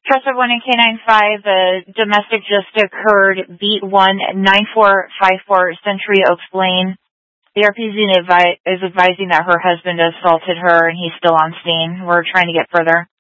Trusted 1 and K95, domestic just occurred, beat 19454 Century Oaks Lane. The RPZ is advising that her husband assaulted her and he's still on scene. We're trying to get further.